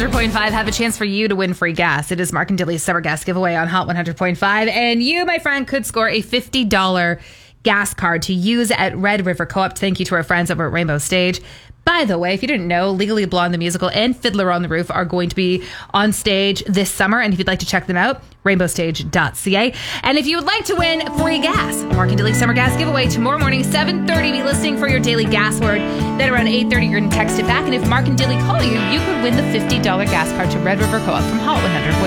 100.5 have a chance for you to win free gas. It is Mark and Dilly's summer gas giveaway on Hot 100.5. And you, my friend, could score a $50 gas card to use at Red River Co-op. Thank you to our friends over at Rainbow Stage. By the way, if you didn't know, Legally Blonde the Musical and Fiddler on the Roof are going to be on stage this summer. And if you'd like to check them out, rainbowstage.ca. And if you would like to win free gas, Mark and Dilly's summer gas giveaway tomorrow morning, 7:30. Be listening for your daily gas word. Then around 8:30, you're going to text it back. And if Mark and Dilly call you, you could win the $50 gas card to Red River Co-op from Hot 100.